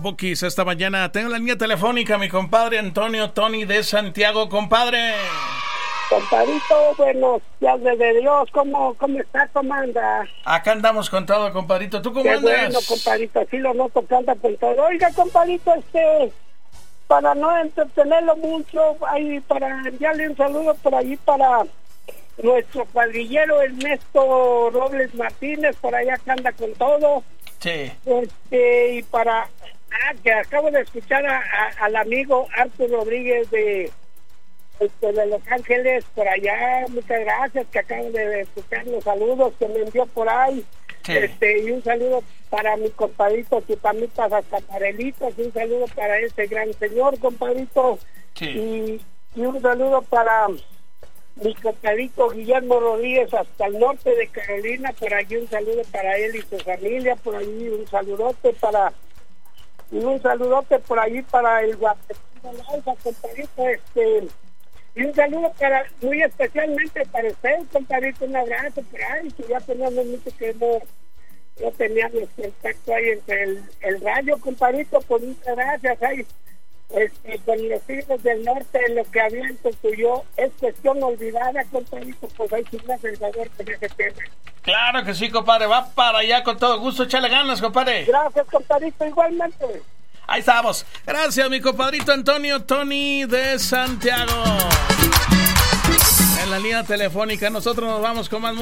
Bukis esta mañana. Tengo la línea telefónica, mi compadre Antonio Tony de Santiago, compadre. Compadrito, buenos días de Dios, ¿cómo está? ¿Cómo anda? Acá andamos con todo, compadrito. ¿Tú cómo andas? Bueno, compadrito, así lo noto que anda con todo. Oiga, compadrito, para no entretenerlo mucho, ahí para enviarle un saludo por ahí para nuestro cuadrillero Ernesto Robles Martínez, por allá que anda con todo. Sí. Y para que acabo de escuchar al amigo Arthur Rodríguez de Los Ángeles, por allá, muchas gracias, que acabo de escuchar los saludos que me envió por ahí. Sí. Y un saludo para mi compadrito Chupamitas hasta Parelitos, un saludo para ese gran señor, compadrito. Sí. Y un saludo para mi compadrito Guillermo Rodríguez hasta el norte de Carolina, por allí un saludo para él y su familia, por allí un saludote por allí para el Guatemala, compadrito, y un saludo muy especialmente para usted, compadrito, un abrazo por ahí, que ya teníamos mucho que no teníamos contacto ahí entre el radio, compadrito, pues muchas gracias ahí. Con los hijos del norte, lo que habían construyó es cuestión olvidada, compadrito, pues ahí sí me hace el favor con ese tema. Claro que sí, compadre, va para allá con todo gusto, échale ganas, compadre. Gracias, compadrito, igualmente. Ahí estamos. Gracias, mi compadrito Antonio Tony de Santiago. En la línea telefónica, nosotros nos vamos con más música.